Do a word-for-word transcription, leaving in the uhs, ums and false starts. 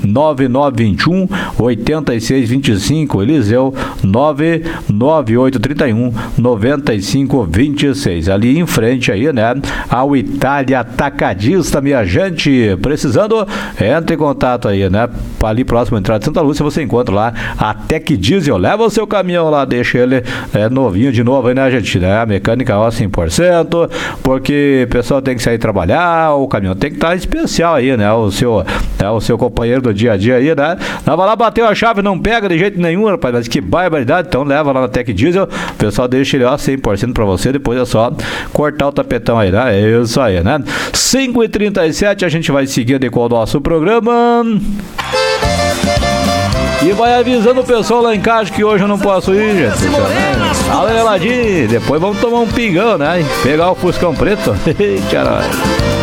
nove nove dois um, oito seis dois cinco, Eliseu nove nove oito três um, nove cinco dois seis. Ali em frente aí, né, ao Itália Atacadista, minha gente, precisando, entre em contato aí, né, ali próximo à entrada de Santa Lúcia, você encontra lá a Tec Diesel, leva o seu caminhão lá, deixa ele é, novinho de novo aí, né, gente, né, a mecânica ó, cem por cento, porque o pessoal tem que sair trabalhar, o caminhão tem que estar especial aí, né, o seu, é, o seu companheiro do dia a dia aí, né, vai lá, bateu a chave, não pega de jeito nenhum, rapaz, mas que barbaridade, então leva lá na Tec Diesel, o pessoal deixa ele ó, cem por cento pra você, depois é só cortar o tapetão aí, né, é isso aí, né, cinco e trinta e sete, a gente vai seguindo com o nosso programa. E vai avisando o pessoal lá em casa que hoje eu não posso ir, gente. Fala, Eladim, depois vamos tomar um pingão, né? Pegar o Fuscão Preto. Caralho.